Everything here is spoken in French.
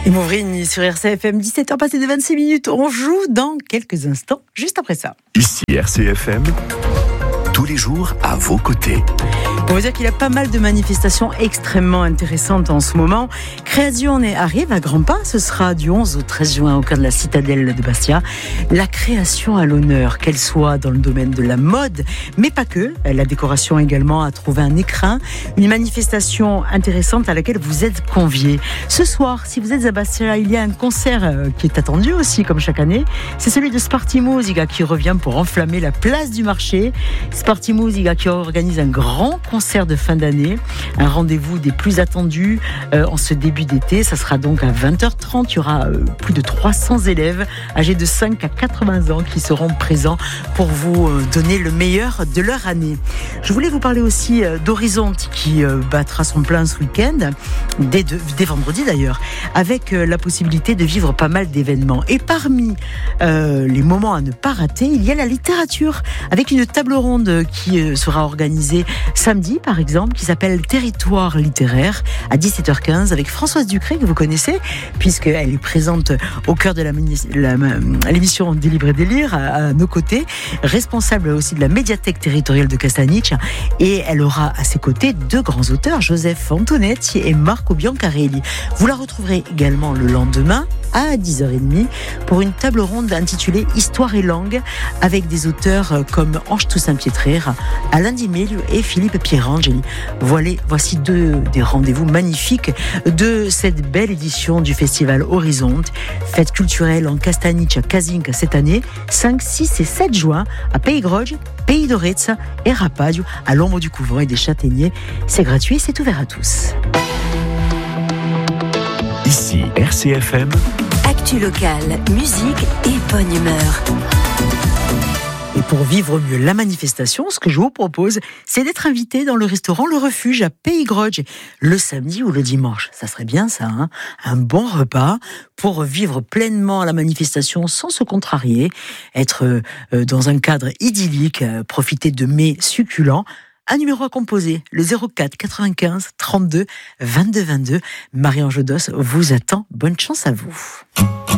Et Mouvrine sur RCFM, 17h passées de 26 minutes. On joue dans quelques instants, juste après ça. Ici RCFM, tous les jours à vos côtés. Pour vous dire qu'il y a pas mal de manifestations extrêmement intéressantes en ce moment. Création arrive à grands pas. Ce sera du 11 au 13 juin au cœur de la citadelle de Bastia. La création à l'honneur, qu'elle soit dans le domaine de la mode, mais pas que. La décoration également a trouvé un écrin. Une manifestation intéressante à laquelle vous êtes conviés. Ce soir, si vous êtes à Bastia, il y a un concert qui est attendu aussi, comme chaque année. C'est celui de Sparty Musica qui revient pour enflammer la place du marché. Sparty Musica qui organise un grand concert de fin d'année, un rendez-vous des plus attendus en ce début d'été. Ça sera donc à 20h30. Il y aura plus de 300 élèves âgés de 5 à 80 ans qui seront présents pour vous donner le meilleur de leur année. Je voulais vous parler aussi d'Horizonte qui battra son plein ce week-end, dès vendredi d'ailleurs, avec la possibilité de vivre pas mal d'événements. Et parmi les moments à ne pas rater, il y a la littérature, avec une table ronde qui sera organisée samedi, par exemple, qui s'appelle Territoire littéraire, à 17h15, avec Françoise Ducré, que vous connaissez, puisqu'elle est présente au cœur de l'émission des Libres et des Lire, à nos côtés, responsable aussi de la médiathèque territoriale de Castanic, et elle aura à ses côtés deux grands auteurs, Joseph Antonetti et Marco Biancarelli. Vous la retrouverez également le lendemain, à 10h30, pour une table ronde intitulée Histoire et langue, avec des auteurs comme Ange Toussaint-Pietrer, Alain Di Meglio et Philippe Pierangeli. Voici des rendez-vous magnifiques de cette belle édition du festival Horizonte, fête culturelle en Castanic à Casinca cette année, 5, 6 et 7 juin, à Pays-Groge, Pays d'Orezza et Rapadio, à l'ombre du couvent et des châtaigniers. C'est gratuit, c'est ouvert à tous. Ici RCFM. Actu locale, musique et bonne humeur. Et pour vivre mieux la manifestation, ce que je vous propose, c'est d'être invité dans le restaurant Le Refuge à Pays-Groge le samedi ou le dimanche. Ça serait bien ça, hein ? Un bon repas pour vivre pleinement la manifestation sans se contrarier, être dans un cadre idyllique, profiter de mets succulents. Un numéro à composer, le 04 95 32 22 22. Marie-Ange Dos vous attend. Bonne chance à vous.